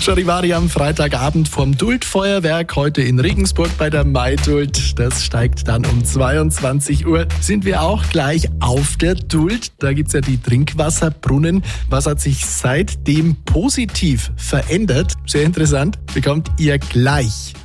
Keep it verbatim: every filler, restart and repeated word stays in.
Charivari am Freitagabend vom Duldfeuerwerk, heute in Regensburg bei der Maiduld. Das steigt dann um zweiundzwanzig Uhr. Sind wir auch gleich auf der Duld. Da gibt's ja die Trinkwasserbrunnen. Was hat sich seitdem positiv verändert? Sehr interessant. Bekommt ihr gleich.